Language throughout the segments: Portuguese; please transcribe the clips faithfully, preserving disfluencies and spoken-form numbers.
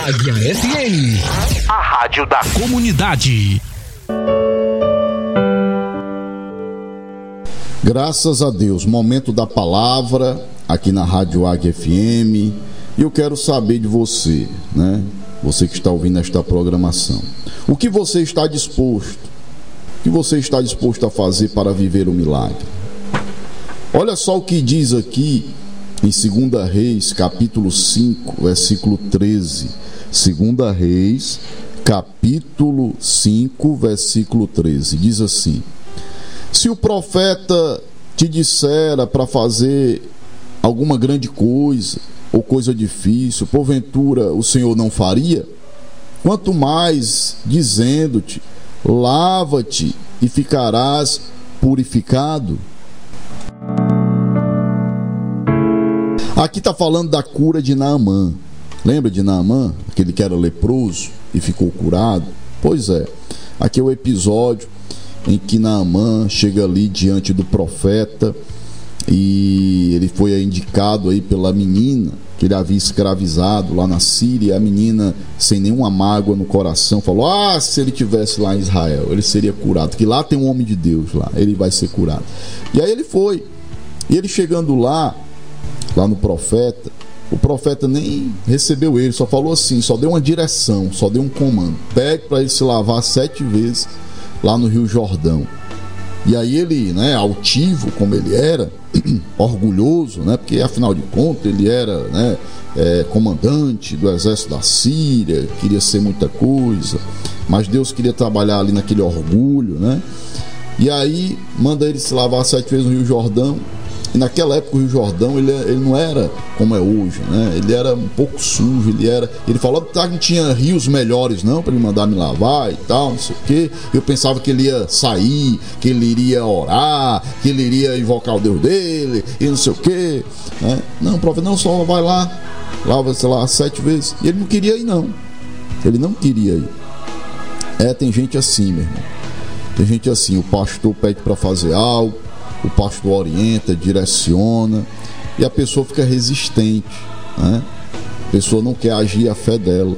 Águia F M, a rádio da comunidade. Graças a Deus, momento da palavra aqui na Rádio Águia F M. E eu quero saber de você, né? Você que está ouvindo esta programação. O que você está disposto? O que você está disposto a fazer para viver o milagre? Olha só o que diz aqui em Segunda Reis, capítulo cinco, versículo treze. Segunda Reis, capítulo cinco, versículo treze. Diz assim: se o profeta te dissera para fazer alguma grande coisa ou coisa difícil, porventura o Senhor não faria? Quanto mais dizendo-te, lava-te e ficarás purificado. Aqui está falando da cura de Naamã. Lembra de Naamã? Aquele que era leproso e ficou curado? Pois é, aqui é o episódio em que Naamã chega ali diante do profeta e ele foi indicado aí pela menina que ele havia escravizado lá na Síria. A menina, sem nenhuma mágoa no coração, falou: ah, se ele tivesse lá em Israel, ele seria curado, que lá tem um homem de Deus lá, ele vai ser curado. E aí ele foi, e ele chegando lá lá no profeta, o profeta nem recebeu ele, só falou assim, só deu uma direção, só deu um comando: pede para ele se lavar sete vezes lá no Rio Jordão. E aí ele, né, altivo como ele era, orgulhoso, né, porque afinal de contas ele era, né, é, comandante do exército da Síria, queria ser muita coisa, mas Deus queria trabalhar ali naquele orgulho, né? E aí manda ele se lavar sete vezes no Rio Jordão. E naquela época o Rio Jordão ele, ele não era como é hoje, né? Ele era um pouco sujo, ele era. Ele falou que não tinha rios melhores não para ele mandar me lavar e tal, não sei o quê. Eu pensava que ele ia sair, que ele iria orar, que ele iria invocar o Deus dele e não sei o quê, né? Não, profeta, não, só vai lá, lava, sei lá, sete vezes. E ele não queria ir, não. Ele não queria ir. É, tem gente assim, meu irmão. Tem gente assim, o pastor pede para fazer algo, o pastor orienta, direciona, e a pessoa fica resistente, né? A pessoa não quer agir a fé dela.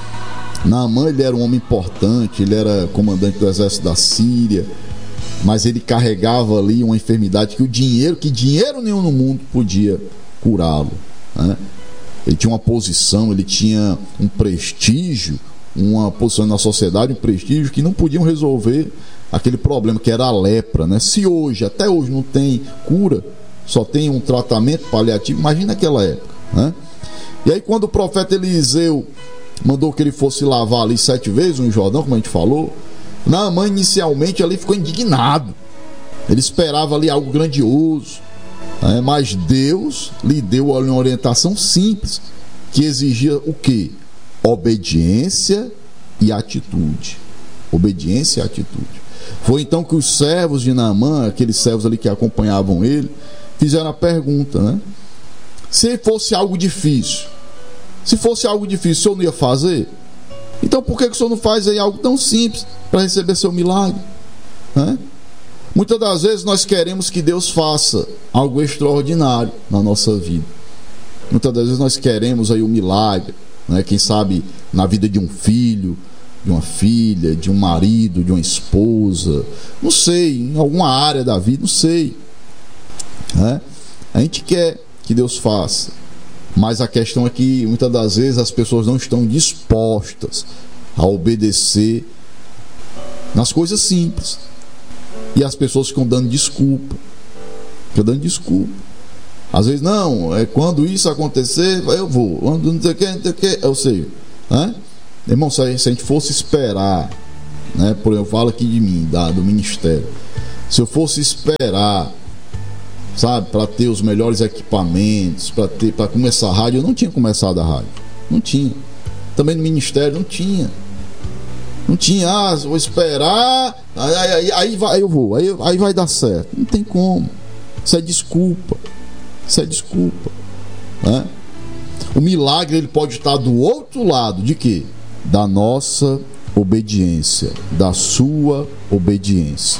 Naamã, ele era um homem importante, ele era comandante do exército da Síria, mas ele carregava ali uma enfermidade que o dinheiro, que dinheiro nenhum no mundo podia curá-lo, né? Ele tinha uma posição, ele tinha um prestígio, uma posição na sociedade, um prestígio que não podiam resolver aquele problema que era a lepra, né? Se hoje, até hoje não tem cura, só tem um tratamento paliativo, imagina aquela época, né? E aí quando o profeta Eliseu mandou que ele fosse lavar ali sete vezes no Jordão, como a gente falou, Naamã inicialmente ali ficou indignado, ele esperava ali algo grandioso, né? Mas Deus lhe deu uma orientação simples, que exigia o quê? Obediência e atitude. Obediência e atitude. Foi então que os servos de Naamã, aqueles servos ali que acompanhavam ele, fizeram a pergunta, né? Se fosse algo difícil, se fosse algo difícil, o senhor não ia fazer? Então por que o senhor não faz aí algo tão simples para receber seu milagre, né? Muitas das vezes nós queremos que Deus faça algo extraordinário na nossa vida. Muitas das vezes nós queremos aí o milagre, né? Quem sabe na vida de um filho, de uma filha, de um marido, de uma esposa, não sei, em alguma área da vida, não sei, né? A gente quer que Deus faça, mas a questão é que muitas das vezes as pessoas não estão dispostas a obedecer nas coisas simples, e as pessoas ficam dando desculpa, ficam dando desculpa. Às vezes, não, é quando isso acontecer, eu vou, quando não sei o que, não sei o que, eu sei, né? Irmão, se a gente fosse esperar, né, por exemplo, eu falo aqui de mim, da, do ministério, se eu fosse esperar, sabe, para ter os melhores equipamentos, para ter, para começar a rádio, eu não tinha começado a rádio, não tinha. Também no ministério não tinha, não tinha. Ah, vou esperar, aí, aí, aí, vai, aí eu vou, aí, aí vai dar certo. Não tem como. Isso é desculpa, isso é desculpa, né? O milagre ele pode estar do outro lado de quê? Da nossa obediência, da sua obediência.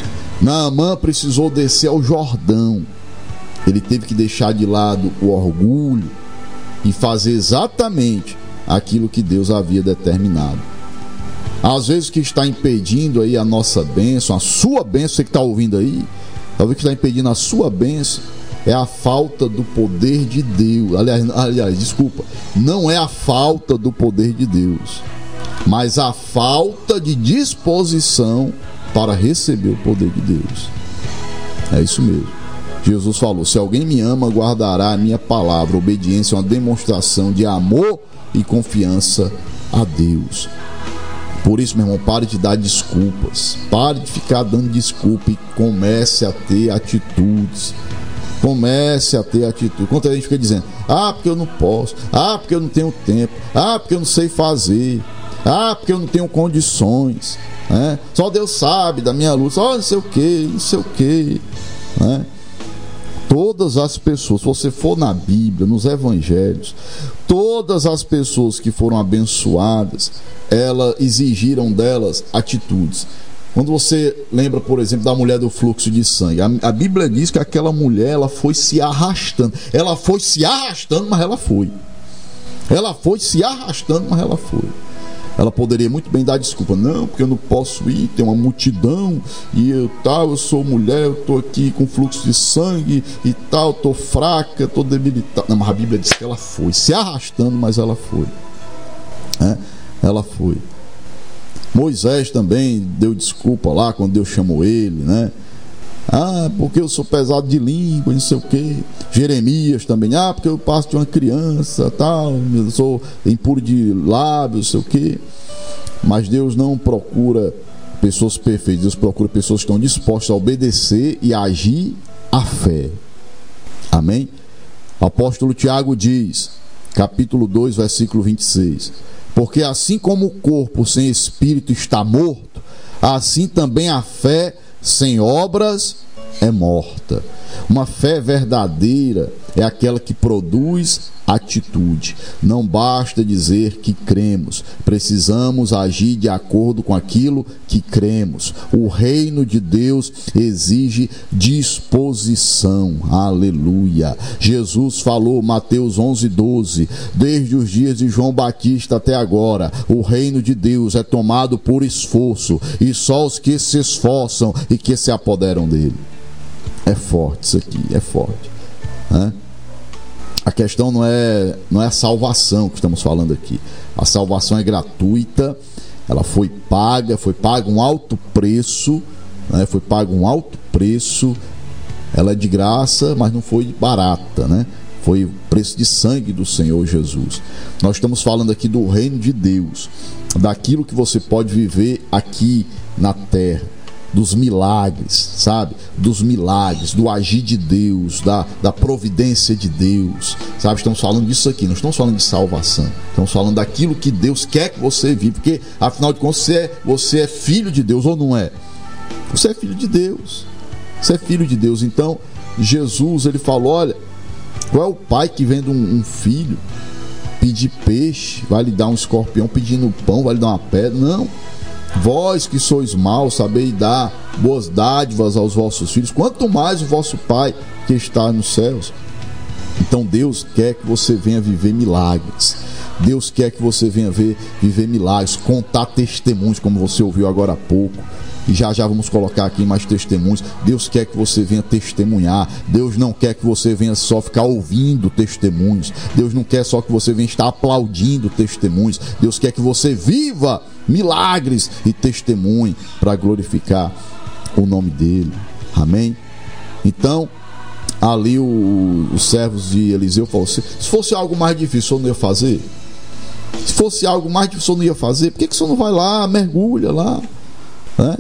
Naamã precisou descer ao Jordão. Ele teve que deixar de lado o orgulho e fazer exatamente aquilo que Deus havia determinado. Às vezes o que está impedindo aí a nossa bênção, a sua bênção, você que está ouvindo aí, talvez o que está impedindo a sua bênção é a falta do poder de Deus. Aliás, aliás, desculpa, não é a falta do poder de Deus, mas a falta de disposição para receber o poder de Deus. É isso mesmo. Jesus falou: se alguém me ama, guardará a minha palavra. Obediência é uma demonstração de amor e confiança a Deus. Por isso, meu irmão, pare de dar desculpas. Pare de ficar dando desculpa e comece a ter atitudes. Comece a ter atitude. Quando a gente fica dizendo: ah, porque eu não posso, ah, porque eu não tenho tempo, ah, porque eu não sei fazer, ah, porque eu não tenho condições, né? Só Deus sabe da minha luta, só não sei o que, não sei o que, né? Todas as pessoas, se você for na Bíblia, nos evangelhos, todas as pessoas que foram abençoadas, elas exigiram delas atitudes. Quando você lembra, por exemplo, da mulher do fluxo de sangue, a, a Bíblia diz que aquela mulher, ela foi se arrastando. Ela foi se arrastando, mas ela foi. Ela foi se arrastando, mas ela foi. Ela poderia muito bem dar desculpa: não, porque eu não posso ir, tem uma multidão e eu tal, eu sou mulher, eu estou aqui com fluxo de sangue e tal, estou fraca, estou debilitada. Não, mas a Bíblia diz que ela foi se arrastando, mas ela foi. É, ela foi. Moisés também deu desculpa lá quando Deus chamou ele, né? Ah, porque eu sou pesado de língua, não sei o quê. Jeremias também: ah, porque eu passo de uma criança, tal, eu sou impuro de lábios, não sei o quê. Mas Deus não procura pessoas perfeitas, Deus procura pessoas que estão dispostas a obedecer e a agir a fé. Amém? O apóstolo Tiago diz, capítulo dois, versículo vinte e seis: porque assim como o corpo sem espírito está morto, assim também a fé sem obras é morta. Uma fé verdadeira é aquela que produz atitude. Não basta dizer que cremos, precisamos agir de acordo com aquilo que cremos. O reino de Deus exige disposição. Aleluia. Jesus falou, Mateus onze, doze: desde os dias de João Batista até agora, o reino de Deus é tomado por esforço, e só os que se esforçam e que se apoderam dele. É forte isso aqui, é forte, né? A questão não é, não é a salvação que estamos falando aqui. A salvação é gratuita, ela foi paga, foi pago um alto preço, né? Foi pago um alto preço, ela é de graça, mas não foi barata, né? Foi o preço de sangue do Senhor Jesus. Nós estamos falando aqui do reino de Deus, daquilo que você pode viver aqui na terra, dos milagres, sabe? Dos milagres, do agir de Deus, da, da providência de Deus, sabe? Estamos falando disso aqui, não estamos falando de salvação, estamos falando daquilo que Deus quer que você viva, porque afinal de contas você é, você é filho de Deus ou não é? Você é filho de Deus, você é filho de Deus. Então Jesus, ele falou: olha, qual é o pai que vendo um, um filho pedir peixe, vai lhe dar um escorpião, pedindo pão, vai lhe dar uma pedra? Não. Vós que sois maus, sabeis dar boas dádivas aos vossos filhos, quanto mais o vosso Pai que está nos céus. Então Deus quer que você venha viver milagres. Deus quer que você venha ver, viver milagres, contar testemunhos, como você ouviu agora há pouco. E já já vamos colocar aqui mais testemunhos. Deus quer que você venha testemunhar. Deus não quer que você venha só ficar ouvindo testemunhos. Deus não quer só que você venha estar aplaudindo testemunhos. Deus quer que você viva milagres e testemunhe para glorificar o nome dele. Amém? Então, ali o, os servos de Eliseu falaram: se fosse algo mais difícil, o senhor não ia fazer? Se fosse algo mais difícil, o senhor não ia fazer? Por que, que o senhor não vai lá, mergulha lá, né?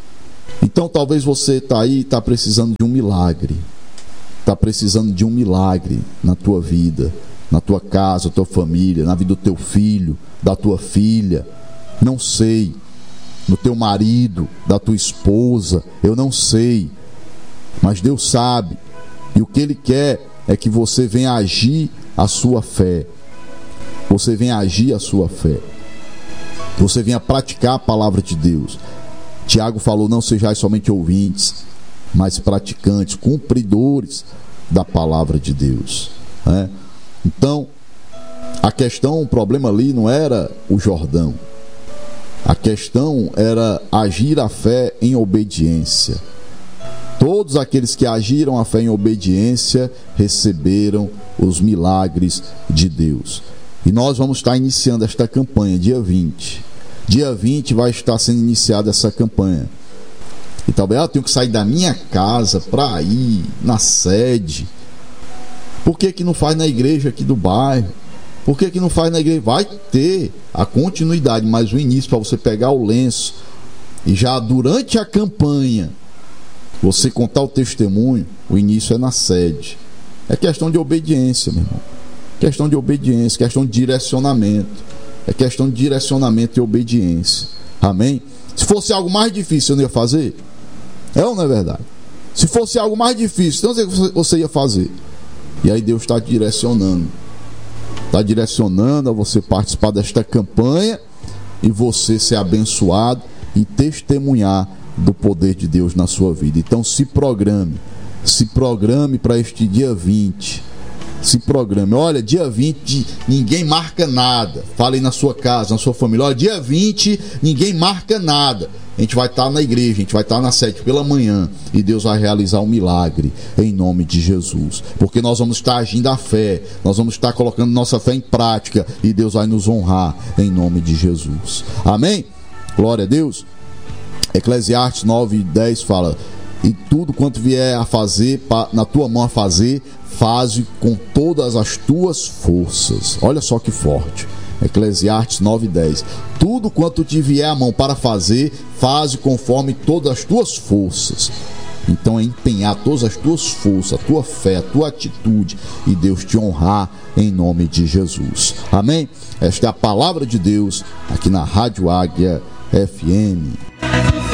Então talvez você está aí, está precisando de um milagre, está precisando de um milagre na tua vida, na tua casa, na tua família, na vida do teu filho, da tua filha, não sei, no teu marido, da tua esposa, eu não sei, mas Deus sabe, e o que Ele quer é que você venha agir a sua fé, você venha agir a sua fé, você venha praticar a palavra de Deus. Tiago falou: não sejais somente ouvintes, mas praticantes, cumpridores da palavra de Deus, né? Então, A questão, o problema ali não era o Jordão. A questão era agir a fé em obediência. Todos aqueles que agiram a fé em obediência receberam os milagres de Deus. E nós vamos estar iniciando esta campanha dia vinte. Dia vinte vai estar sendo iniciada essa campanha. E talvez eu tenho que sair da minha casa para ir na sede. Por que que não faz na igreja aqui do bairro? Por que que não faz na igreja? Vai ter a continuidade, mas o início para você pegar o lenço e já durante a campanha você contar o testemunho, o início é na sede. É questão de obediência, meu irmão. Questão de obediência, questão de direcionamento. É questão de direcionamento e obediência. Amém? Se fosse algo mais difícil, eu não ia fazer? É ou não é verdade? Se fosse algo mais difícil, então você ia fazer. E aí Deus está direcionando. Está direcionando a você participar desta campanha e você ser abençoado e testemunhar do poder de Deus na sua vida. Então se programe. Se programe para este dia vinte. Se programe. Olha, dia vinte, ninguém marca nada. Fale na sua casa, na sua família. Olha, dia vinte, ninguém marca nada. A gente vai estar na igreja, a gente vai estar na sede pela manhã e Deus vai realizar um milagre em nome de Jesus. Porque nós vamos estar agindo a fé, nós vamos estar colocando nossa fé em prática e Deus vai nos honrar em nome de Jesus. Amém? Glória a Deus. Eclesiastes nove, dez fala: e tudo quanto vier a fazer, na tua mão a fazer, faze com todas as tuas forças. Olha só que forte. Eclesiastes nove, dez. Tudo quanto te vier a mão para fazer, faze conforme todas as tuas forças. Então é empenhar todas as tuas forças, a tua fé, a tua atitude, e Deus te honrar em nome de Jesus. Amém? Esta é a palavra de Deus aqui na Rádio Águia F M.